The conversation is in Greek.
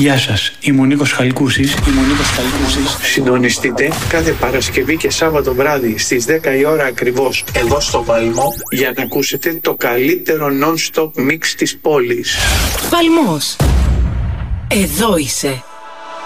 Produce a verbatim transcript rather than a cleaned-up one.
Γεια σας, είμαι ο Νίκος Χαλκούσης. Είμαι ο Νίκος Χαλκούσης. Συντονιστείτε κάθε Παρασκευή και Σάββατο βράδυ στις δέκα η ώρα ακριβώς εδώ στο Παλμό για να ακούσετε το καλύτερο non-stop mix της πόλης. Παλμός. Εδώ είσαι.